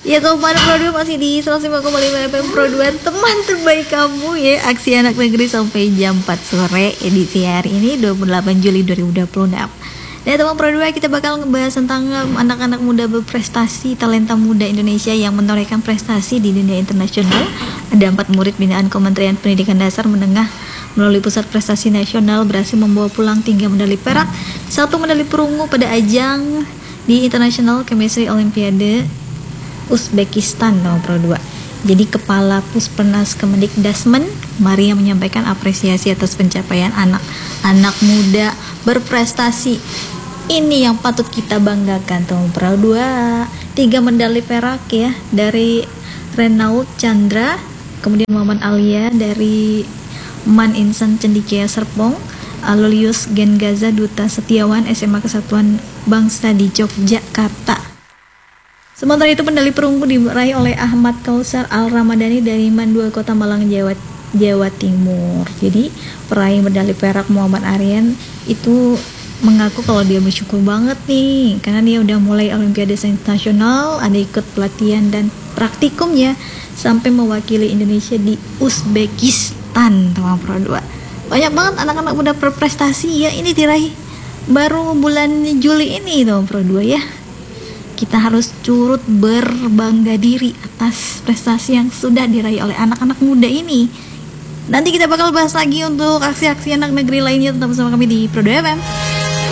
Ya teman Pro 2 masih di 105,5 FM Pro 2, teman terbaik kamu ya. Aksi anak negeri sampai jam 4 sore edisi hari ini 28 Juli 2026. Dan teman Pro 2, kita bakal ngebahas tentang anak-anak muda berprestasi, talenta muda Indonesia yang menorehkan prestasi di dunia internasional. Ada 4 murid binaan Kementerian Pendidikan Dasar Menengah melalui Pusat Prestasi Nasional berhasil membawa pulang 3 medali perak, 1 medali perunggu pada ajang di International Chemistry Olympiade Uzbekistan nomor Pro 2. Jadi Kepala Puspernas Kemendikdasmen Maria menyampaikan apresiasi atas pencapaian anak-anak muda berprestasi. Ini yang patut kita banggakan nomor Pro 2. 3 medali perak ya dari Renault Chandra, kemudian Muhammad Alia dari Man Insan Cendikia Serpong, Alolius Gengaza Duta Setiawan SMA Kesatuan Bangsa di Yogyakarta. Sementara itu medali perunggu diraih oleh Ahmad Kausar Al-Ramadhani dari Mandua Kota Malang, Jawa Timur. Jadi peraih medali perak Muhammad Aryan itu mengaku kalau dia bersyukur banget nih karena dia udah mulai Olimpiade Nasional, ada ikut pelatihan dan praktikumnya sampai mewakili Indonesia di Uzbekistan teman Pro 2. Banyak banget anak-anak muda berprestasi ya, ini diraih baru bulan Juli ini teman Pro 2 ya. Kita harus turut berbangga diri atas prestasi yang sudah diraih oleh anak-anak muda ini. Nanti kita bakal bahas lagi untuk aksi-aksi anak negeri lainnya, tetap bersama kami di Pro 2 FM.